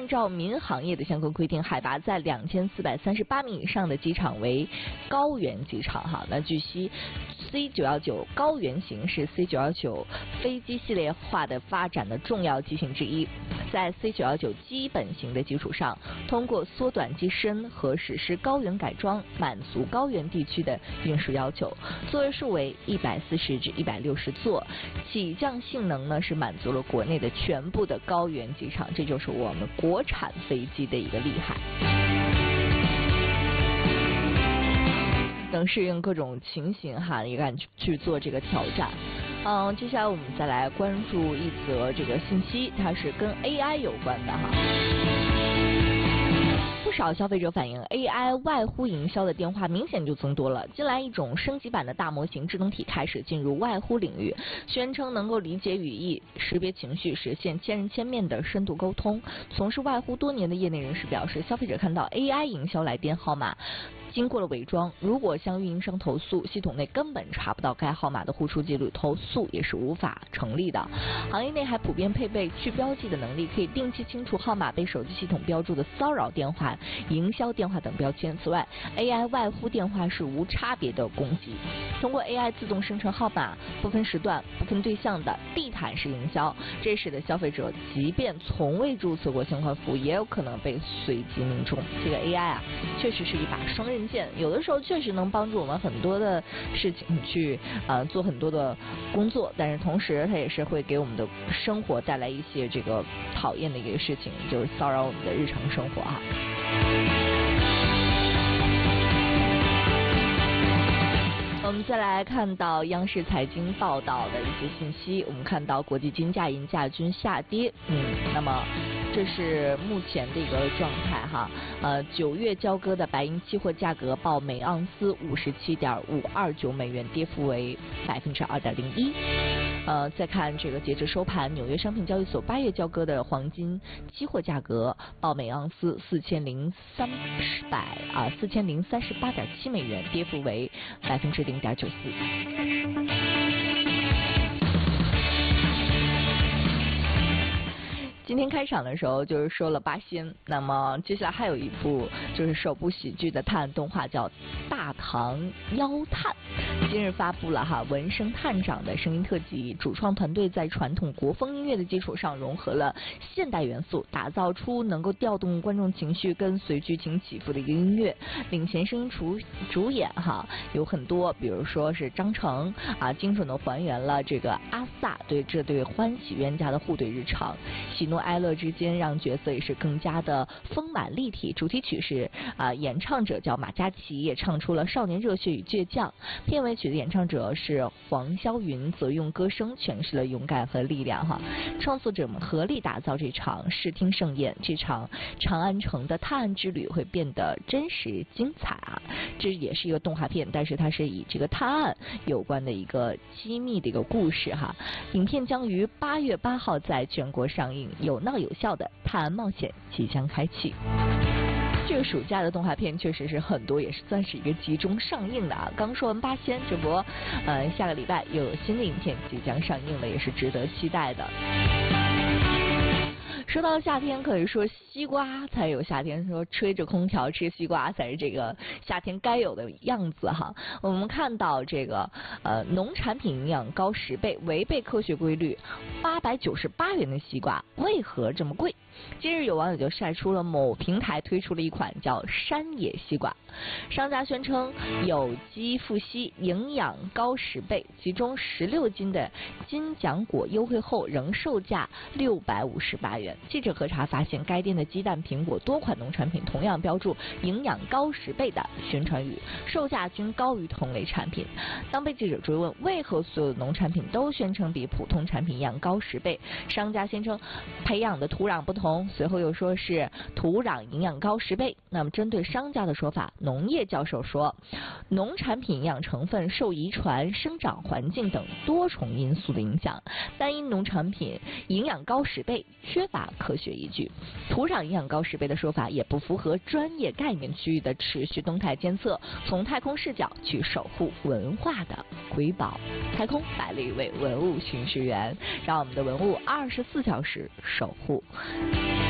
照民航业的相关规定，海拔在2438米以上的机场为高原机场哈。那据悉 C919 高原型是 C919 飞机系列化的发展的重要机型之一，在 C919 基本型的基础上，通过缩短机身和实施高原改装，满足高原地区的运输要求。座位数为140至160座，起降性能呢是满足了国内的全部的高原机场，这就是我们国产飞机的一个厉害。能适应各种情形哈，也敢去做这个挑战。接下来我们再来关注一则这个信息，它是跟 AI 有关的哈。不少消费者反映 AI 外呼营销的电话明显就增多了。近来一种升级版的大模型智能体开始进入外呼领域，宣称能够理解语义、识别情绪，实现千人千面的深度沟通。从事外呼多年的业内人士表示，消费者看到 AI 营销来电号码经过了伪装，如果向运营商投诉，系统内根本查不到该号码的呼出记录，投诉也是无法成立的。行业内还普遍配备去标记的能力，可以定期清除号码被手机系统标注的骚扰电话、营销电话等标签。此外 AI 外呼电话是无差别的攻击，通过 AI 自动生成号码，不分时段、不分对象的地毯式营销，这使得消费者即便从未注册过相关服务，也有可能被随机命中。这个 AI 啊，确实是一把双刃剑，有的时候确实能帮助我们很多的事情去做很多的工作，但是同时它也是会给我们的生活带来一些这个讨厌的一个事情，就是骚扰我们的日常生活哈。我们再来看到央视财经报道的一些信息，我们看到国际金价银价均下跌，那么这是目前的一个状态哈。9月交割的白银期货价格报每盎司57.529美元，跌幅为2.01%。再看这个截至收盘，纽约商品交易所8月交割的黄金期货价格报每盎司4038.7美元，跌幅为0.94%。今天开场的时候就是说了八仙，那么接下来还有一部就是首部喜剧的探案动画叫《大唐妖探》，今日发布了哈闻声探长的声音特辑。主创团队在传统国风音乐的基础上融合了现代元素，打造出能够调动观众情绪跟随剧情起伏的一个音乐。领衔声音主演哈有很多，比如说是张成精准的还原了这个阿萨对这对欢喜冤家的互怼日常，喜怒哀乐之间让角色也是更加的丰满立体。主题曲是演唱者叫马嘉祺，也唱出了少年热血与倔强。片尾曲的演唱者是黄霄云，则用歌声诠释了勇敢和力量哈。创作者们合力打造这场视听盛宴，这场长安城的探案之旅会变得真实精彩啊！这也是一个动画片，但是它是以这个探案有关的一个机密的一个故事哈。影片将于8月8号在全国上映，有闹有笑的探案冒险即将开启。这个暑假的动画片确实是很多，也是算是一个集中上映的啊。刚说完八仙，这不下个礼拜又有新的影片即将上映了，也是值得期待的。说到夏天，可以说西瓜才有夏天，说吹着空调吃西瓜才是这个夏天该有的样子哈。我们看到这个农产品营养高10倍，违背科学规律，898元的西瓜为何这么贵？今日有网友就晒出了某平台推出了一款叫山野西瓜，商家宣称有机富硒，营养高10倍，其中16斤的金奖果优惠后仍售价658元。记者核查发现，该店的鸡蛋、苹果多款农产品同样标注营养高10倍的宣传语，售价均高于同类产品。当被记者追问为何所有的农产品都宣称比普通产品营养高10倍，商家先称培养的土壤不同，随后又说是土壤营养高10倍。那么针对商家的说法，农业教授说，农产品营养成分受遗传、生长环境等多重因素的影响，单一农产品营养高10倍缺乏科学依据。土壤营养高10倍的说法也不符合专业概念区域的持续动态监测，从太空视角去守护文化的瑰宝。太空来了一位文物巡视员，让我们的文物24小时守护。